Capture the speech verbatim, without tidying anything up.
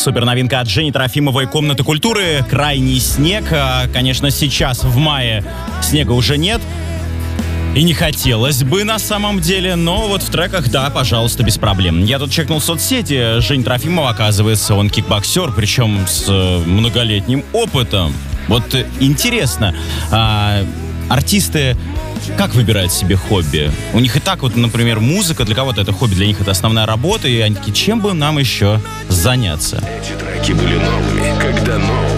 Супер новинка от Жени Трофимовой «Комната культуры». Крайний снег. Конечно, сейчас в мае снега уже нет. И не хотелось бы на самом деле, но вот в треках, да, пожалуйста, без проблем. Я тут чекнул соцсети. Жень Трофимова, оказывается, он кикбоксер, причем с многолетним опытом. Вот интересно, а, артисты как выбирают себе хобби? У них и так вот, например, музыка, для кого-то это хобби, для них это основная работа, и они такие, чем бы нам еще заняться? Эти треки были новыми, как